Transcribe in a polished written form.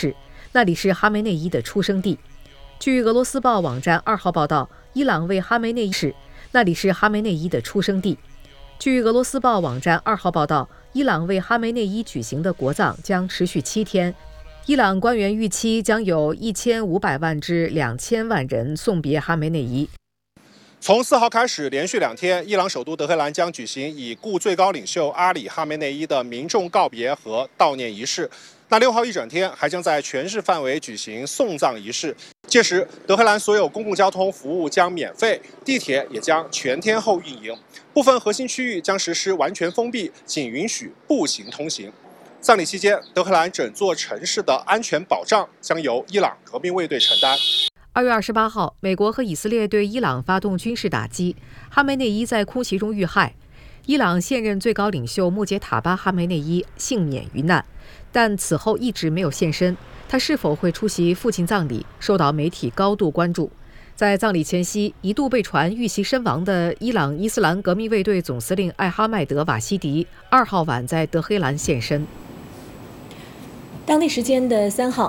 市，那里是哈梅内伊的出生地。据俄罗斯报网站2号报道，伊朗为哈梅内伊市，那里是哈梅内伊的出生地。据俄罗斯报网站2号报道，伊朗为哈梅内伊举行的国葬将持续7天。伊朗官员预期将有1500万至2000万人送别哈梅内伊。 从4号开始，连续2天，伊朗首都德黑兰将举行已故最高领袖阿里·哈梅内伊的民众告别和悼念仪式。那6号一整天还将在全市范围举行送葬仪式。届时，德黑兰所有公共交通服务将免费，地铁也将全天候运营。部分核心区域将实施完全封闭，仅允许步行通行。葬礼期间，德黑兰整座城市的安全保障将由伊朗革命卫队承担。 2月28号，美国和以色列对伊朗发动军事打击，哈梅内伊在空袭中遇害。伊朗现任最高领袖穆杰塔巴·哈梅内伊幸免于难，但此后一直没有现身。他是否会出席父亲葬礼，受到媒体高度关注。在葬礼前夕，一度被传遇袭身亡的伊朗伊斯兰革命卫队总司令艾哈迈德·瓦西迪2号晚在德黑兰现身。 当地时间的3号，